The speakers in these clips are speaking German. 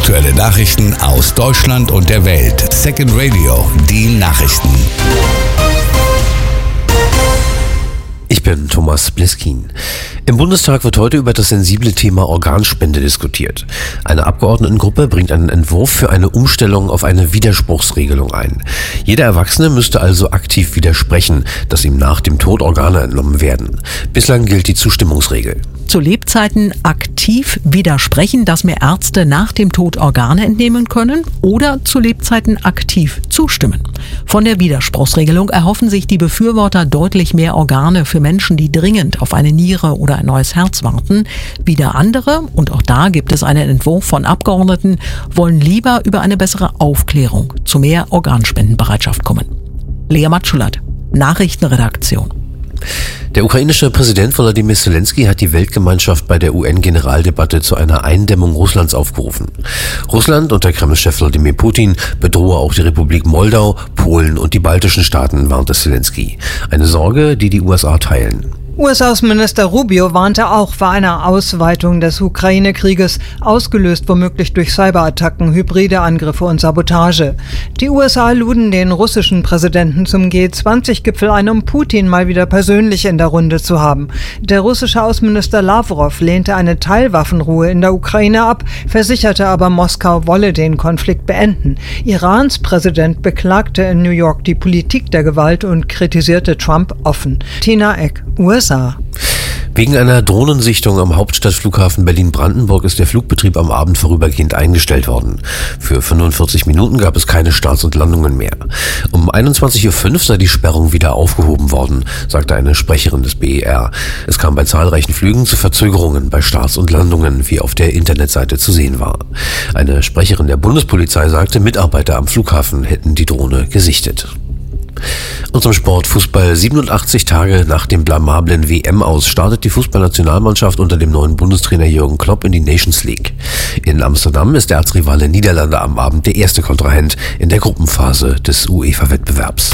Aktuelle Nachrichten aus Deutschland und der Welt. Second Radio, die Nachrichten. Ich bin Thomas Bliskin. Im Bundestag wird heute über das sensible Thema Organspende diskutiert. Eine Abgeordnetengruppe bringt einen Entwurf für eine Umstellung auf eine Widerspruchsregelung ein. Jeder Erwachsene müsste also aktiv widersprechen, dass ihm nach dem Tod Organe entnommen werden. Bislang gilt die Zustimmungsregel. Zu Lebzeiten aktiv widersprechen, dass mir Ärzte nach dem Tod Organe entnehmen können, oder zu Lebzeiten aktiv zustimmen. Von der Widerspruchsregelung erhoffen sich die Befürworter deutlich mehr Organe für Menschen, die dringend auf eine Niere oder ein neues Herz warten. Wieder andere, und auch da gibt es einen Entwurf von Abgeordneten, wollen lieber über eine bessere Aufklärung zu mehr Organspendenbereitschaft kommen. Lea Matschulat, Nachrichtenredaktion. Der ukrainische Präsident Volodymyr Zelensky hat die Weltgemeinschaft bei der UN-Generaldebatte zu einer Eindämmung Russlands aufgerufen. Russland unter Kreml-Chef Wladimir Putin bedrohe auch die Republik Moldau, Polen und die baltischen Staaten, warnte Zelensky. Eine Sorge, die die USA teilen. US-Außenminister Rubio warnte auch vor einer Ausweitung des Ukraine-Krieges, ausgelöst womöglich durch Cyberattacken, hybride Angriffe und Sabotage. Die USA luden den russischen Präsidenten zum G20-Gipfel ein, um Putin mal wieder persönlich in der Runde zu haben. Der russische Außenminister Lavrov lehnte eine Teilwaffenruhe in der Ukraine ab, versicherte aber, Moskau wolle den Konflikt beenden. Irans Präsident beklagte in New York die Politik der Gewalt und kritisierte Trump offen. Tina Eck, USA. Wegen einer Drohnensichtung am Hauptstadtflughafen Berlin-Brandenburg ist der Flugbetrieb am Abend vorübergehend eingestellt worden. Für 45 Minuten gab es keine Starts und Landungen mehr. Um 21.05 Uhr sei die Sperrung wieder aufgehoben worden, sagte eine Sprecherin des BER. Es kam bei zahlreichen Flügen zu Verzögerungen bei Starts und Landungen, wie auf der Internetseite zu sehen war. Eine Sprecherin der Bundespolizei sagte, Mitarbeiter am Flughafen hätten die Drohne gesichtet. Und zum Sport. Fußball. 87 Tage nach dem blamablen WM-Aus startet die Fußballnationalmannschaft unter dem neuen Bundestrainer Jürgen Klopp in die Nations League. In Amsterdam ist der Erzrivale Niederlande am Abend der erste Kontrahent in der Gruppenphase des UEFA-Wettbewerbs.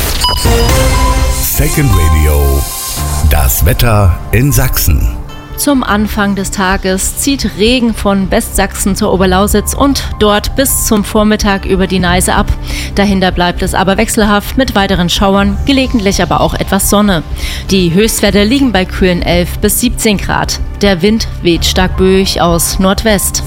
Second Radio, das Wetter in Sachsen. Zum Anfang des Tages zieht Regen von Westsachsen zur Oberlausitz und dort bis zum Vormittag über die Neiße ab. Dahinter bleibt es aber wechselhaft mit weiteren Schauern, gelegentlich aber auch etwas Sonne. Die Höchstwerte liegen bei kühlen 11 bis 17 Grad. Der Wind weht stark böig aus Nordwest.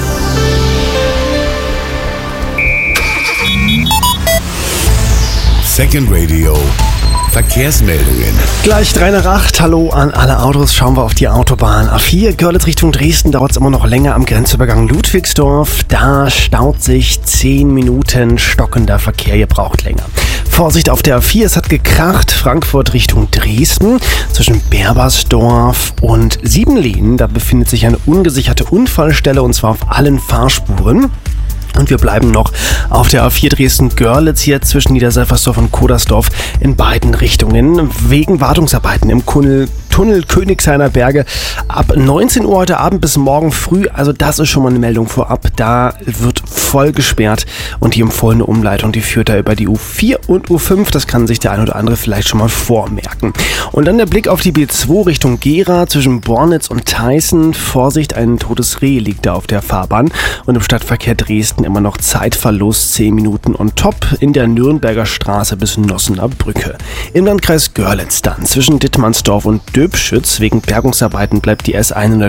Second Radio, Verkehrsmeldungen. Gleich 3 nach 8. Hallo an alle Autos. Schauen wir auf die Autobahn. A4 Görlitz Richtung Dresden dauert es immer noch länger am Grenzübergang Ludwigsdorf. Da staut sich 10 Minuten stockender Verkehr. Ihr braucht länger. Vorsicht auf der A4. Es hat gekracht. Frankfurt Richtung Dresden. Zwischen Berbersdorf und Siebenlehnen. Da befindet sich eine ungesicherte Unfallstelle und zwar auf allen Fahrspuren. Und wir bleiben noch auf der A4 Dresden-Görlitz hier zwischen Niederseffersdorf und Kodersdorf in beiden Richtungen wegen Wartungsarbeiten im Tunnel Königshainer Berge ab 19 Uhr heute Abend bis morgen früh. Also das ist schon mal eine Meldung vorab. Da wird voll gesperrt und die empfohlene Umleitung, die führt da über die U4 und U5. Das kann sich der ein oder andere vielleicht schon mal vormerken. Und dann der Blick auf die B2 Richtung Gera zwischen Bornitz und Theißen. Vorsicht, ein totes Reh liegt da auf der Fahrbahn. Und im Stadtverkehr Dresden immer noch Zeitverlust, 10 Minuten on top in der Nürnberger Straße bis Nossener Brücke. Im Landkreis Görlitz dann zwischen Dittmannsdorf und Döbschütz. Wegen Bergungsarbeiten bleibt die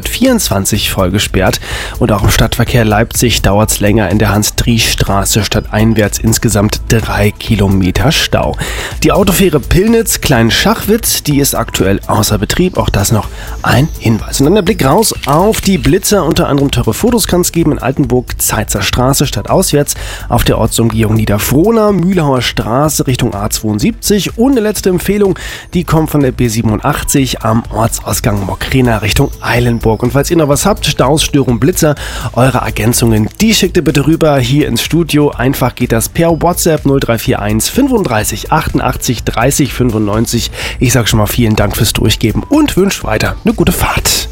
S124 voll gesperrt. Und auch im Stadtverkehr Leipzig dauert es länger in der Hans-Driesch-Straße stadteinwärts insgesamt 3 Kilometer Stau. Die Autofähre Pillnitz Klein-Schachwitz, die ist aktuell außer Betrieb. Auch das noch ein Hinweis. Und dann der Blick raus auf die Blitzer. Unter anderem teure Fotos kann es geben in Altenburg, Zeitzer Straße stadtauswärts, auf der Ortsumgehung Niederfrohna, Mühlhauer Straße Richtung A72 und eine letzte Empfehlung, die kommt von der B87 am Ortsausgang Mokrena Richtung Eilenburg. Und falls ihr noch was habt, Staus, Störung, Blitzer, eure Ergänzungen, die schickt ihr bitte rüber hier ins Studio. Einfach geht das per WhatsApp 0341 35 88 30 95. Ich sage schon mal vielen Dank fürs Durchgeben und wünsche weiter eine gute Fahrt.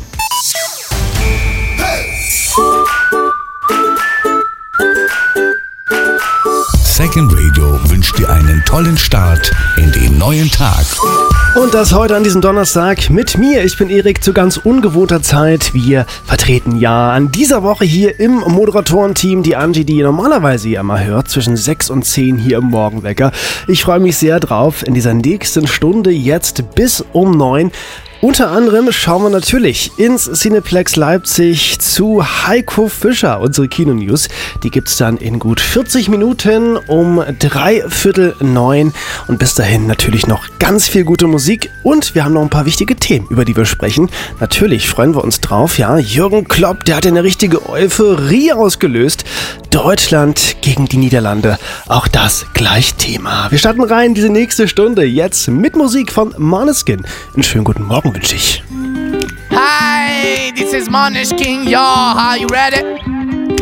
Second Radio wünscht dir einen tollen Start in den neuen Tag. Und das heute an diesem Donnerstag mit mir. Ich bin Erik zu ganz ungewohnter Zeit. Wir vertreten ja an dieser Woche hier im Moderatorenteam die Angie, die ihr normalerweise ja mal hört, zwischen 6 und 10 hier im Morgenwecker. Ich freue mich sehr drauf, in dieser nächsten Stunde jetzt bis um 9. Unter anderem schauen wir natürlich ins Cineplex Leipzig zu Heiko Fischer, unsere Kino-News. Die gibt's dann in gut 40 Minuten um 8:45. Und bis dahin natürlich noch ganz viel gute Musik. Und wir haben noch ein paar wichtige Themen, über die wir sprechen. Natürlich freuen wir uns drauf, ja. Jürgen Klopp, der hat eine richtige Euphorie ausgelöst. Deutschland gegen die Niederlande. Auch das gleich Thema. Wir starten rein diese nächste Stunde jetzt mit Musik von Måneskin. Einen schönen guten Morgen wünsche ich. Hi, this is Måneskin, y'all. Are you ready?